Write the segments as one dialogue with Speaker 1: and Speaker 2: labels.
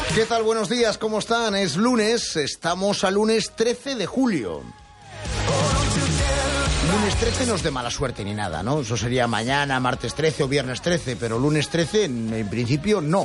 Speaker 1: ¿Qué tal? Buenos días, ¿cómo están? Es lunes, estamos a lunes 13 de julio. Lunes 13 no es de mala suerte ni nada, ¿no? Eso sería mañana, martes 13 o viernes 13, pero lunes 13 en principio no.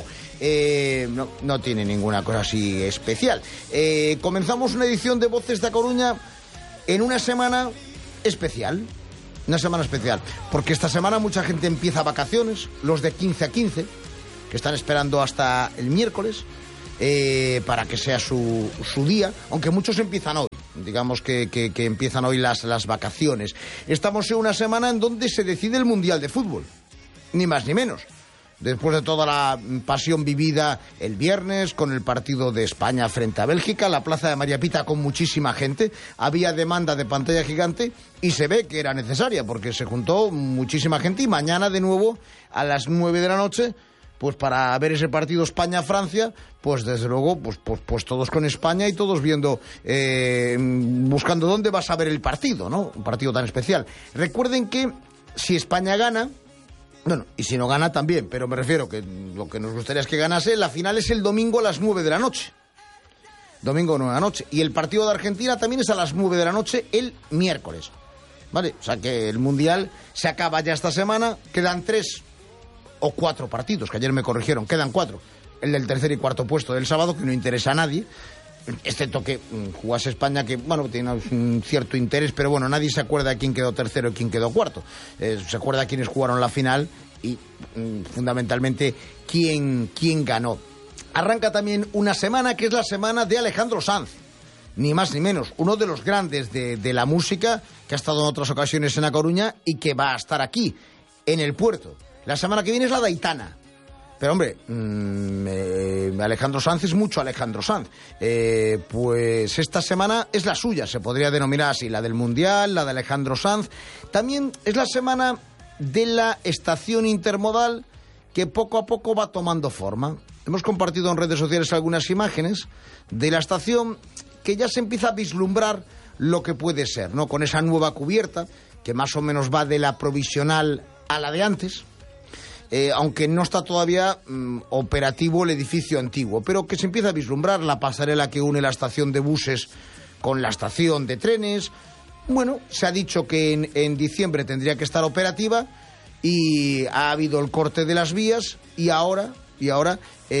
Speaker 1: No tiene ninguna cosa así especial. Comenzamos una edición de Voces da Coruña en una semana especial. Una semana especial, porque esta semana mucha gente empieza vacaciones, los de 15 a 15, que están esperando hasta el miércoles para que sea su día, aunque muchos empiezan hoy. Digamos que empiezan hoy las vacaciones. Estamos en una semana en donde se decide el Mundial de Fútbol, ni más ni menos. Después de toda la pasión vivida el viernes con el partido de España frente a Bélgica, la plaza de María Pita con muchísima gente, había demanda de pantalla gigante y se ve que era necesaria porque se juntó muchísima gente y mañana de nuevo a las 9 de la noche, pues para ver ese partido España-Francia, pues desde luego, pues todos con España y todos viendo, buscando dónde vas a ver el partido, ¿no? Un partido tan especial. Recuerden que si España gana, bueno, y si no gana también, pero me refiero que lo que nos gustaría es que ganase, la final es el domingo a las 9 de la noche. Domingo 9 de la noche. Y el partido de Argentina también es a las 9 de la noche el miércoles. ¿Vale? O sea que el Mundial se acaba ya esta semana, quedan 3 o 4 partidos, que ayer me corrigieron, quedan 4. El del tercer y cuarto puesto del sábado, que no interesa a nadie, excepto que jugase España, que bueno, tiene un cierto interés, pero bueno, nadie se acuerda de quién quedó tercero y quién quedó cuarto. Se acuerda de quiénes jugaron la final y fundamentalmente quién ganó. Arranca también una semana que es la semana de Alejandro Sanz, ni más ni menos, uno de los grandes de la música, que ha estado en otras ocasiones en A Coruña y que va a estar aquí, en el puerto. La semana que viene es la de Aitana. Pero hombre, Alejandro Sanz es mucho Alejandro Sanz. Pues esta semana es la suya, se podría denominar así, la del Mundial, la de Alejandro Sanz. También es la semana de la estación intermodal que poco a poco va tomando forma. Hemos compartido en redes sociales algunas imágenes de la estación que ya se empieza a vislumbrar lo que puede ser, ¿no? Con esa nueva cubierta que más o menos va de la provisional a la de antes. Aunque no está todavía operativo el edificio antiguo, pero que se empieza a vislumbrar la pasarela que une la estación de buses con la estación de trenes. Bueno, se ha dicho que en diciembre tendría que estar operativa y ha habido el corte de las vías y ahora ya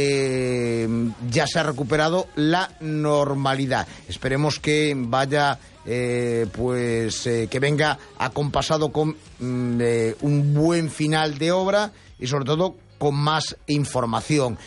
Speaker 1: se ha recuperado la normalidad. Esperemos que vaya, que venga acompasado con un buen final de obra y sobre todo con más información.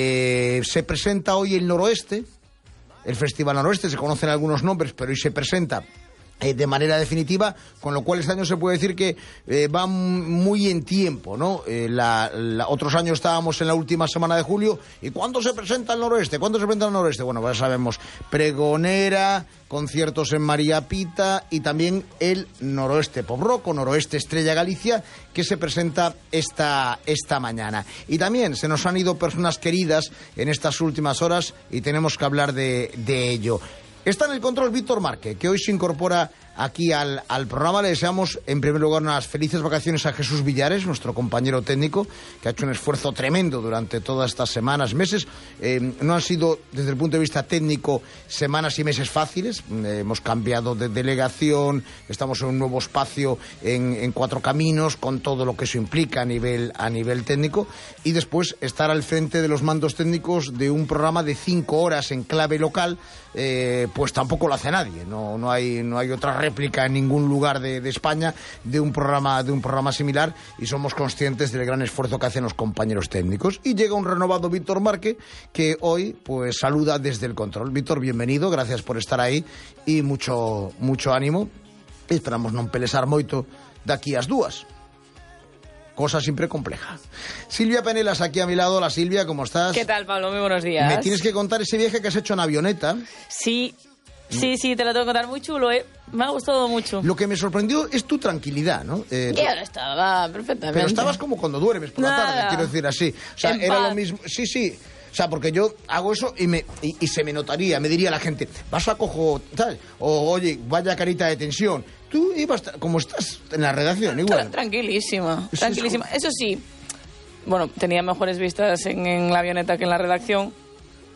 Speaker 1: Se presenta hoy el Noroeste, el Festival Noroeste, se conocen algunos nombres, pero hoy se presenta de manera definitiva, con lo cual este año se puede decir que va muy en tiempo, ¿no? Otros años estábamos en la última semana de julio. ¿Y cuándo se presenta el Noroeste? ¿Cuándo se presenta el Noroeste? Bueno, pues ya sabemos, pregonera, conciertos en María Pita y también el Noroeste Pop Rock o Noroeste Estrella Galicia, que se presenta esta mañana. Y también se nos han ido personas queridas en estas últimas horas y tenemos que hablar de ello. Está en el control Víctor Márquez, que hoy se incorpora aquí al programa. Le deseamos en primer lugar unas felices vacaciones a Jesús Villares, nuestro compañero técnico, que ha hecho un esfuerzo tremendo durante todas estas semanas, meses. No han sido, desde el punto de vista técnico, semanas y meses fáciles. Hemos cambiado de delegación, estamos en un nuevo espacio en Cuatro Caminos, con todo lo que eso implica a nivel técnico. Y después estar al frente de los mandos técnicos de un programa de 5 horas en clave local, pues tampoco lo hace nadie. No hay otra réplica en ningún lugar de España de un programa similar, y somos conscientes del gran esfuerzo que hacen los compañeros técnicos. Y llega un renovado Víctor Márquez, que hoy pues saluda desde el control. Víctor, bienvenido, gracias por estar ahí y mucho ánimo. Esperamos non pelesar moito daqui ás dúas. Cosa siempre compleja. Silvia Penelas aquí a mi lado. Hola Silvia, ¿cómo estás?
Speaker 2: ¿Qué tal, Pablo? Muy buenos días.
Speaker 1: Me tienes que contar ese viaje que has hecho en avioneta.
Speaker 2: Sí, te lo tengo que contar, muy chulo, me ha gustado mucho.
Speaker 1: Lo que me sorprendió es tu tranquilidad, ¿no?
Speaker 2: Yo estaba perfectamente.
Speaker 1: Pero estabas como cuando duermes por la tarde, quiero decir así. O sea, era lo mismo. Sí. O sea, porque yo hago eso y se me notaría, me diría la gente, vas a cojo tal, o oye, vaya carita de tensión. Tú ibas como estás en la redacción, igual.
Speaker 2: Tranquilísima. Eso sí, bueno, tenía mejores vistas en la avioneta que en la redacción.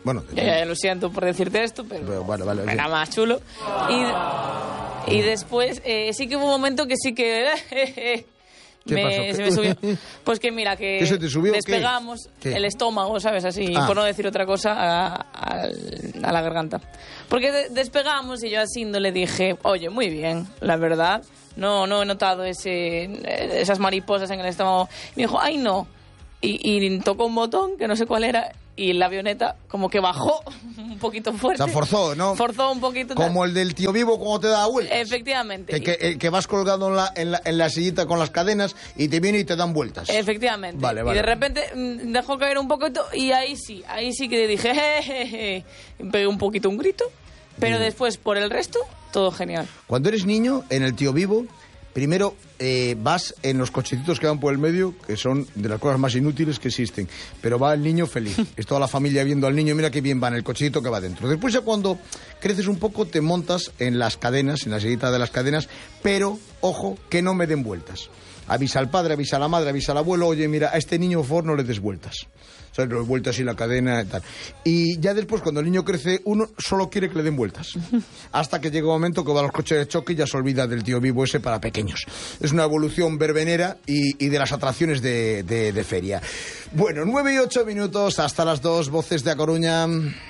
Speaker 1: Bueno,
Speaker 2: lo siento por decirte esto, pero
Speaker 1: vale,
Speaker 2: era más chulo. Y después sí que hubo un momento que sí que...
Speaker 1: ¿Qué pasó?
Speaker 2: Se me subió. Pues que mira, que
Speaker 1: ¿Qué se te subió?
Speaker 2: despegamos el estómago, ¿sabes? Así, por no decir otra cosa, a la garganta. Porque despegamos y yo así no le dije, oye, muy bien, la verdad, no he notado esas mariposas en el estómago. Y me dijo, ay, no. Y tocó un botón, que no sé cuál era, y la avioneta como que bajó un poquito fuerte.
Speaker 1: O sea, forzó, ¿no?
Speaker 2: Forzó un poquito.
Speaker 1: Como el del tío vivo cuando te da vueltas.
Speaker 2: Efectivamente.
Speaker 1: Que vas colgado en la sillita con las cadenas y te viene y te dan vueltas.
Speaker 2: Efectivamente.
Speaker 1: Vale.
Speaker 2: Y de repente dejó caer un poquito y ahí sí que dije, jejeje. Pegué un poquito un grito, pero después por el resto, todo genial.
Speaker 1: Cuando eres niño, en el tío vivo, primero vas en los cochecitos que van por el medio, que son de las cosas más inútiles que existen, pero va el niño feliz. Es toda la familia viendo al niño, mira qué bien va en el cochecito que va dentro. Después ya cuando creces un poco te montas en las cadenas, en la sillita de las cadenas, pero, ojo, que no me den vueltas. Avisa al padre, avisa a la madre, avisa al abuelo, oye, mira, a este niño Ford no le des vueltas. O sea, le des vueltas y la cadena y tal. Y ya después, cuando el niño crece, uno solo quiere que le den vueltas. Hasta que llega un momento que va a los coches de choque y ya se olvida del tío vivo ese para pequeños. Es una evolución verbenera y de las atracciones de feria. Bueno, 9 y 8 minutos, hasta las 2, Voces de A Coruña.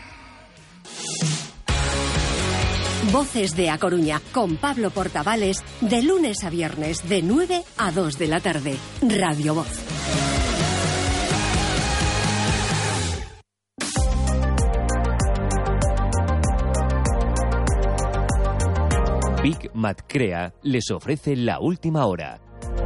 Speaker 3: Voces de A Coruña, con Pablo Portavales, de lunes a viernes, de 9 a 2 de la tarde. Radio Voz.
Speaker 4: Big Mat Crea les ofrece la última hora.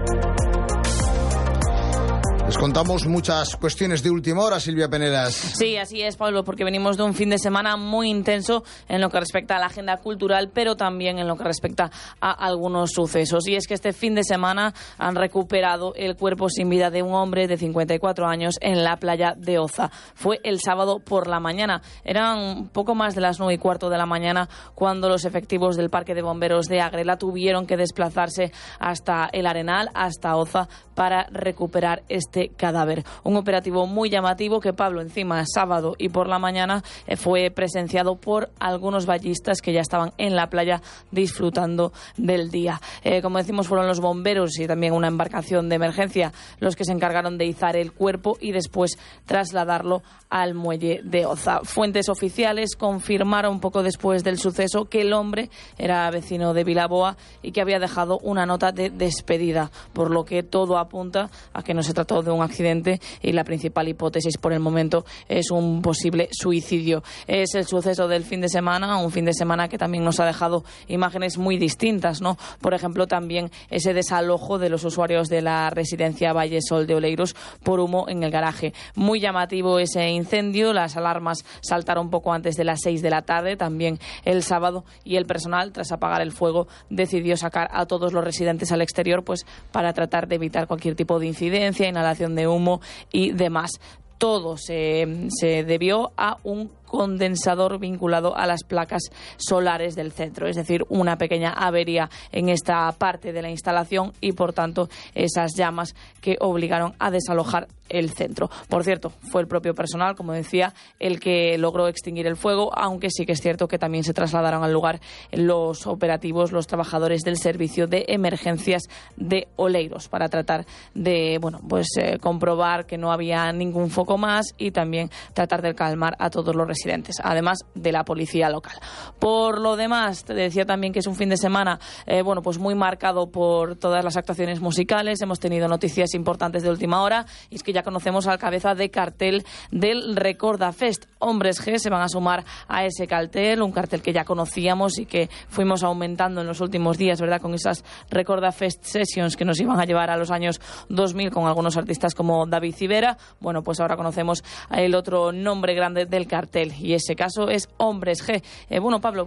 Speaker 1: Les contamos muchas cuestiones de última hora, Silvia Penelas.
Speaker 2: Sí, así es, Pablo, porque venimos de un fin de semana muy intenso en lo que respecta a la agenda cultural, pero también en lo que respecta a algunos sucesos. Y es que este fin de semana han recuperado el cuerpo sin vida de un hombre de 54 años en la playa de Oza. Fue el sábado por la mañana. Eran un poco más de las 9:15 de la mañana cuando los efectivos del Parque de Bomberos de Agrela tuvieron que desplazarse hasta el Arenal, hasta Oza, para recuperar este cadáver. Un operativo muy llamativo que, Pablo, encima sábado y por la mañana fue presenciado por algunos bañistas que ya estaban en la playa disfrutando del día. Como decimos, fueron los bomberos y también una embarcación de emergencia los que se encargaron de izar el cuerpo y después trasladarlo al muelle de Oza. Fuentes oficiales confirmaron poco después del suceso que el hombre era vecino de Vilaboa y que había dejado una nota de despedida, por lo que todo apunta a que no se trató de un accidente y la principal hipótesis por el momento es un posible suicidio. Es el suceso del fin de semana, un fin de semana que también nos ha dejado imágenes muy distintas, ¿no? Por ejemplo, también ese desalojo de los usuarios de la residencia Valle Sol de Oleiros por humo en el garaje. Muy llamativo ese incendio, las alarmas saltaron poco antes de las 6 de la tarde, también el sábado, y el personal, tras apagar el fuego, decidió sacar a todos los residentes al exterior, pues para tratar de evitar cualquier tipo de incidencia, inhalación de humo y demás. Todo se debió a un condensador vinculado a las placas solares del centro, es decir, una pequeña avería en esta parte de la instalación y, por tanto, esas llamas que obligaron a desalojar el centro. Por cierto, fue el propio personal, como decía, el que logró extinguir el fuego, aunque sí que es cierto que también se trasladaron al lugar los operativos, los trabajadores del servicio de emergencias de Oleiros, para tratar de, comprobar que no había ningún foco más y también tratar de calmar a todos los residentes, además de la policía local. Por lo demás, te decía también que es un fin de semana muy marcado por todas las actuaciones musicales. Hemos tenido noticias importantes de última hora y es que ya conocemos al cabeza de cartel del Recorda Fest. Hombres G se van a sumar a ese cartel, un cartel que ya conocíamos y que fuimos aumentando en los últimos días, ¿verdad?, con esas Recorda Fest Sessions que nos iban a llevar a los años 2000 con algunos artistas como David Civera. Bueno, pues ahora conocemos el otro nombre grande del cartel y ese caso es Hombres G. Pablo,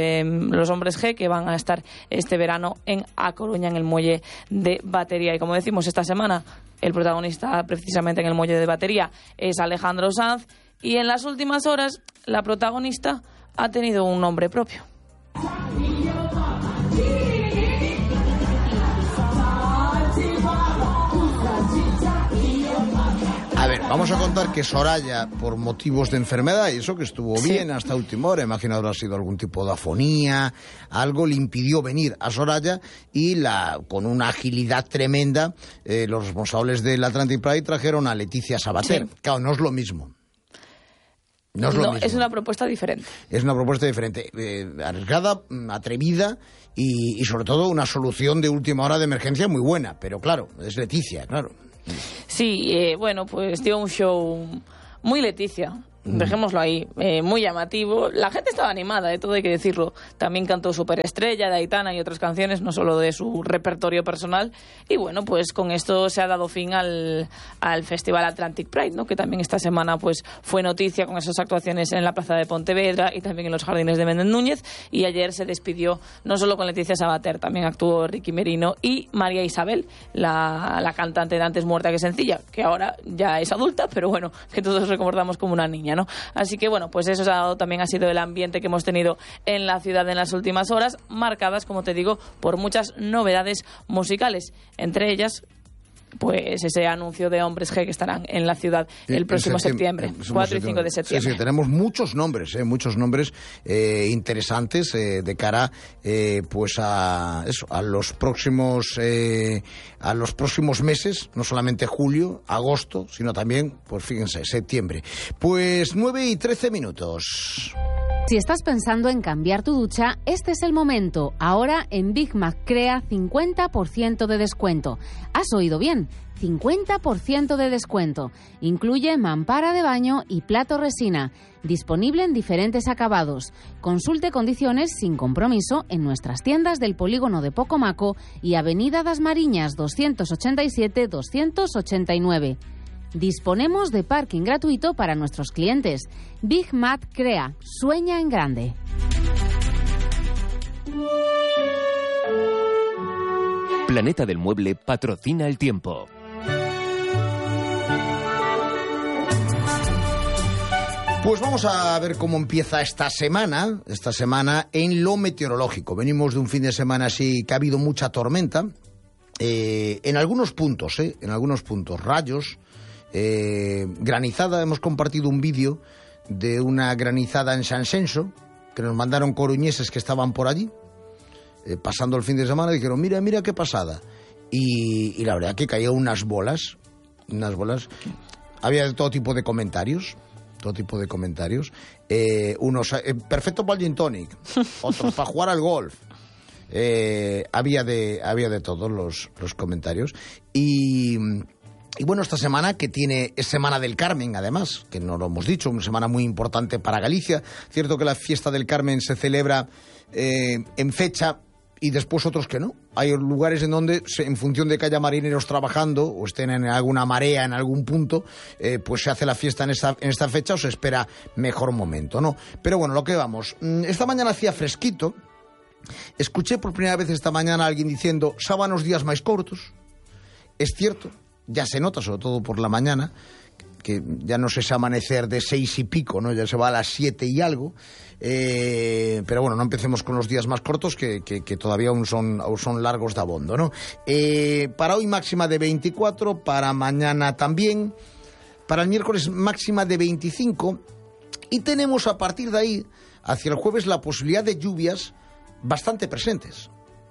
Speaker 2: los Hombres G que van a estar este verano en A Coruña, en el muelle de Batería. Y como decimos, esta semana el protagonista precisamente en el muelle de Batería es Alejandro Sanz, y en las últimas horas la protagonista ha tenido un nombre propio.
Speaker 1: A ver, Vamos a contar que Soraya, por motivos de enfermedad, y eso que estuvo bien hasta última hora, imagino habrá sido algún tipo de afonía, algo le impidió venir a Soraya, y con una agilidad tremenda, los responsables del Atlantic Pride trajeron a Leticia Sabater. Sí. Claro, no es lo mismo. No es lo mismo.
Speaker 2: Es una propuesta diferente.
Speaker 1: Es una propuesta diferente, arriesgada, atrevida y sobre todo una solución de última hora de emergencia muy buena. Pero claro, es Leticia, claro.
Speaker 2: Sí, bueno, pues dio un show muy Leticia. Dejémoslo ahí, muy llamativo. La gente estaba animada, todo hay que decirlo. También cantó Superestrella de Aitana y otras canciones, no solo de su repertorio personal. Y bueno, pues con esto se ha dado fin al Festival Atlantic Pride, ¿no? Que también esta semana pues fue noticia con esas actuaciones en la Plaza de Pontevedra y también en los Jardines de Méndez Núñez. Y ayer se despidió no solo con Leticia Sabater, también actuó Ricky Merino y María Isabel, la cantante de Antes muerta que sencilla, que ahora ya es adulta, pero bueno, que todos recordamos como una niña, ¿no? Así que bueno, pues eso también ha sido el ambiente que hemos tenido en la ciudad en las últimas horas, marcadas, como te digo, por muchas novedades musicales, entre ellas pues ese anuncio de Hombres G que estarán en la ciudad el próximo septiembre, 4 y 5 de septiembre.
Speaker 1: Sí, tenemos muchos nombres interesantes de cara pues a los próximos meses, no solamente julio, agosto, sino también, pues fíjense, septiembre. Pues 9 y 13 minutos.
Speaker 5: Si estás pensando en cambiar tu ducha, este es el momento. Ahora en Big Mac Crea 50% de descuento. ¿Has oído bien? 50% de descuento. Incluye mampara de baño y plato resina. Disponible en diferentes acabados. Consulte condiciones sin compromiso en nuestras tiendas del polígono de Pocomaco y Avenida das Mariñas 287-289. Disponemos de parking gratuito para nuestros clientes. Big Mac Crea. Sueña en grande.
Speaker 4: Planeta del Mueble patrocina el tiempo.
Speaker 1: Pues vamos a ver cómo empieza esta semana en lo meteorológico. Venimos de un fin de semana así que ha habido mucha tormenta. En algunos puntos, rayos. Granizada, hemos compartido un vídeo de una granizada en San Senso que nos mandaron coruñeses que estaban por allí pasando el fin de semana, dijeron mira qué pasada, y la verdad que caían unas bolas, había de todo tipo de comentarios, unos perfecto para el gin tonic, otros para jugar al golf. Había de todos los comentarios. Y bueno, esta semana que es Semana del Carmen, además, que no lo hemos dicho, una semana muy importante para Galicia. Cierto que la fiesta del Carmen se celebra en fecha y después otros que no. Hay lugares en donde, en función de que haya marineros trabajando o estén en alguna marea en algún punto, pues se hace la fiesta en esta fecha o se espera mejor momento, ¿no? Pero bueno, lo que vamos. Esta mañana hacía fresquito. Escuché por primera vez esta mañana a alguien diciendo sábanos días más cortos. Es cierto. Ya se nota, sobre todo por la mañana, que ya no es ese amanecer de 6 y pico, ¿no? Ya se va a las 7 y algo. Pero bueno, no empecemos con los días más cortos, que todavía aún son largos de abondo, ¿no? Para hoy máxima de 24, para mañana también, para el miércoles máxima de 25, y tenemos a partir de ahí, hacia el jueves, la posibilidad de lluvias bastante presentes.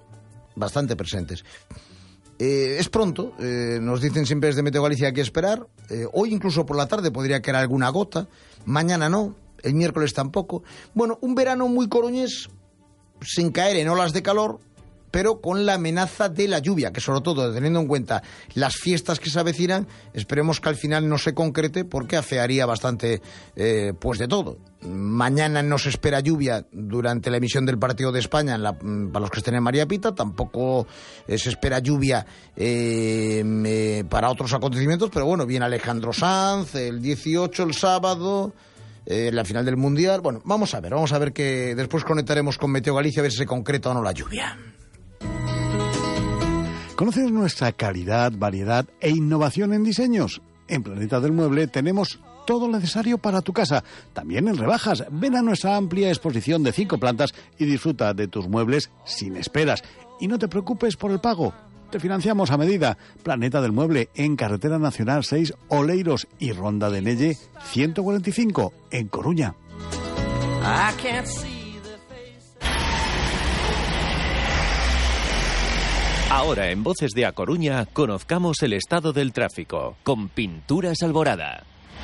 Speaker 1: Es pronto, nos dicen siempre desde Meteo Galicia que hay que esperar. Hoy incluso por la tarde podría caer alguna gota, mañana no, el miércoles tampoco. Bueno, un verano muy coruñés, sin caer en olas de calor, pero con la amenaza de la lluvia, que sobre todo teniendo en cuenta las fiestas que se avecinan, esperemos que al final no se concrete porque afearía bastante pues de todo. Mañana no se espera lluvia durante la emisión del partido de España para los que estén en María Pita, tampoco se espera lluvia para otros acontecimientos, pero bueno, viene Alejandro Sanz, el 18, el sábado, la final del Mundial. Bueno, vamos a ver que después conectaremos con Meteo Galicia a ver si se concreta o no la lluvia.
Speaker 6: ¿Conoces nuestra calidad, variedad e innovación en diseños? En Planeta del Mueble tenemos todo lo necesario para tu casa, también en rebajas. Ven a nuestra amplia exposición de 5 plantas y disfruta de tus muebles sin esperas. Y no te preocupes por el pago, Te financiamos a medida. Planeta del Mueble, en Carretera Nacional 6, Oleiros, y Ronda de Nelle 145, en Coruña.
Speaker 4: Ahora en Voces de A Coruña conozcamos el estado del tráfico con Pinturas Alborada.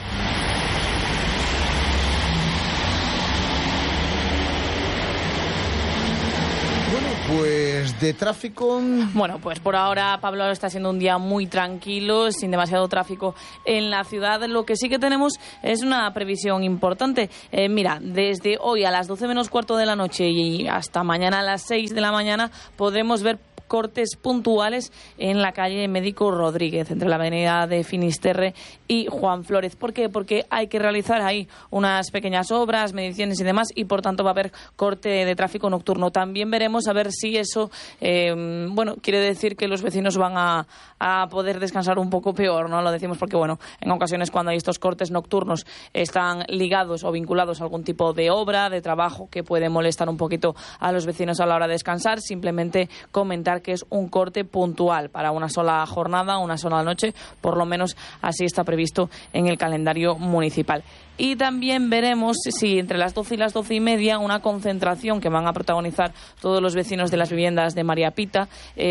Speaker 1: Pues de tráfico...
Speaker 2: Bueno, pues por ahora, Pablo, está siendo un día muy tranquilo, sin demasiado tráfico en la ciudad. Lo que sí que tenemos es una previsión importante. Mira, desde hoy a las 12 menos cuarto de la noche y hasta mañana a las 6 de la mañana podremos ver cortes puntuales en la calle Médico Rodríguez, entre la avenida de Finisterre y Juan Flórez. ¿Por qué? Porque hay que realizar ahí unas pequeñas obras, mediciones y demás, y por tanto va a haber corte de tráfico nocturno. También veremos a ver si eso, quiere decir que los vecinos van a poder descansar un poco peor, ¿no? Lo decimos porque, en ocasiones cuando hay estos cortes nocturnos están ligados o vinculados a algún tipo de obra, de trabajo que puede molestar un poquito a los vecinos a la hora de descansar. Simplemente comentar que es un corte puntual para una sola jornada, una sola noche, por lo menos así está previsto en el calendario municipal. Y también veremos si entre las 12 y las 12 y media una concentración que van a protagonizar todos los vecinos de las viviendas de María Pita,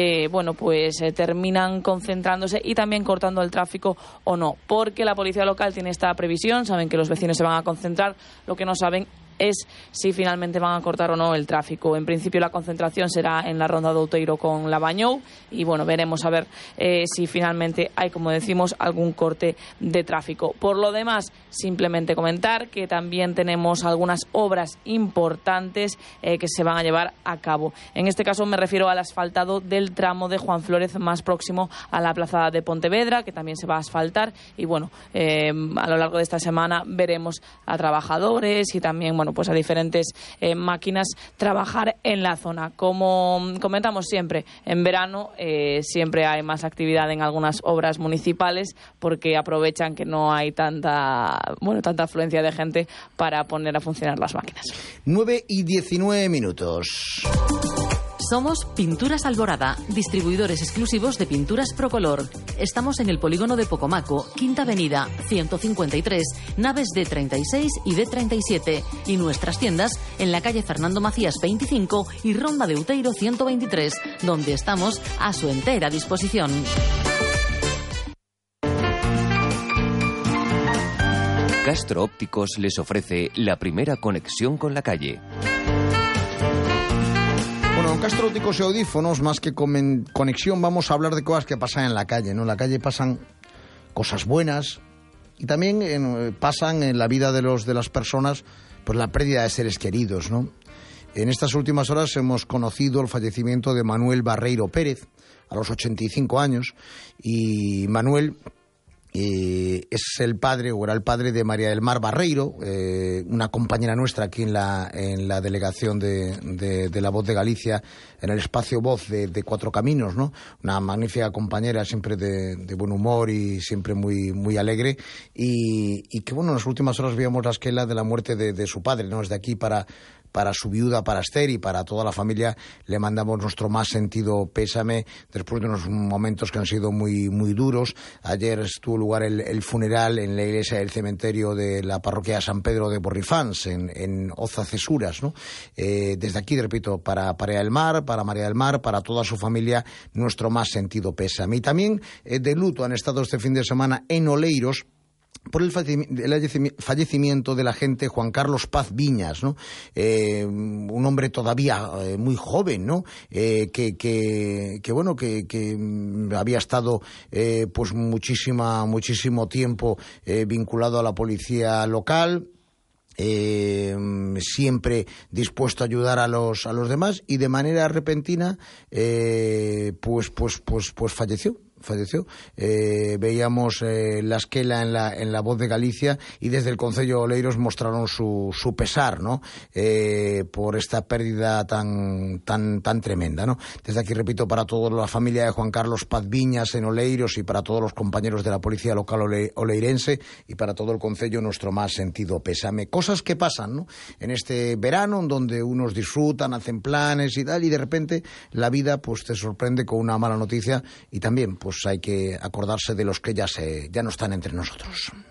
Speaker 2: terminan concentrándose y también cortando el tráfico o no, porque la policía local tiene esta previsión, saben que los vecinos se van a concentrar, lo que no saben es si finalmente van a cortar o no el tráfico. En principio la concentración será en la ronda de Outeiro con la Bañou y veremos a ver si finalmente hay, como decimos, algún corte de tráfico. Por lo demás, simplemente comentar que también tenemos algunas obras importantes que se van a llevar a cabo. En este caso me refiero al asfaltado del tramo de Juan Flórez más próximo a la plaza de Pontevedra, que también se va a asfaltar y a lo largo de esta semana veremos a trabajadores y también a diferentes máquinas trabajar en la zona. Como comentamos siempre, en verano siempre hay más actividad en algunas obras municipales porque aprovechan que no hay tanta afluencia de gente para poner a funcionar las máquinas.
Speaker 1: 9:19.
Speaker 7: Somos Pinturas Alborada, distribuidores exclusivos de pinturas Procolor. Estamos en el polígono de Pocomaco, Quinta Avenida, 153, naves D36 y D37. Y nuestras tiendas en la calle Fernando Macías 25 y Ronda de Outeiro 123, donde estamos a su entera disposición.
Speaker 4: Castro Ópticos les ofrece la primera conexión con la calle.
Speaker 1: En Castro Ópticos y Audífonos, más que conexión, vamos a hablar de cosas que pasan en la calle, ¿no? En la calle pasan cosas buenas y también pasan en la vida de las personas la pérdida de seres queridos, ¿no? En estas últimas horas hemos conocido el fallecimiento de Manuel Barreiro Pérez, a los 85 años, y Manuel es el padre, o era el padre, de María del Mar Barreiro, una compañera nuestra aquí en la delegación de La Voz de Galicia, en el espacio Voz de Cuatro Caminos, ¿no? Una magnífica compañera, siempre de buen humor y siempre muy, muy alegre, y que en las últimas horas veíamos la esquela de la muerte de su padre, ¿no? Desde aquí para su viuda, para Esther y para toda la familia, le mandamos nuestro más sentido pésame después de unos momentos que han sido muy, muy duros. Ayer tuvo lugar el funeral en la iglesia del cementerio de la parroquia de San Pedro de Borrifáns, en Oza Cesuras, ¿no? Desde aquí, repito, para María del Mar, para toda su familia, nuestro más sentido pésame. Y también de luto han estado este fin de semana en Oleiros por el fallecimiento del agente Juan Carlos Paz Viñas, ¿no? Un hombre todavía muy joven, ¿no? Que había estado muchísimo tiempo vinculado a la policía local. Siempre dispuesto a ayudar a los demás, y de manera repentina falleció. Veíamos la esquela en la Voz de Galicia, y desde el Concello de Oleiros mostraron su pesar, ¿no? Por esta pérdida tan tremenda, ¿no? Desde aquí repito, para toda la familia de Juan Carlos Paz Viñas en Oleiros, y para todos los compañeros de la Policía Local oleirense, y para todo el Concello, nuestro más sentido pésame. Cosas que pasan, ¿no? En este verano, donde unos disfrutan, hacen planes y tal, y de repente la vida pues te sorprende con una mala noticia, y también pues hay que acordarse de los que ya no están entre nosotros.